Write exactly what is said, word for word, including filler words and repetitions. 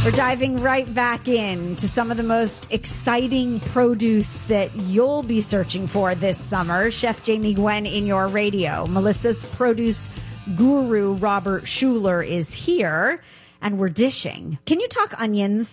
We're diving right back in to some of the most exciting produce that you'll be searching for this summer. Chef Jamie Gwen in your radio. Melissa's produce guru, Robert Schuller, is here, and we're dishing. Can you talk onions?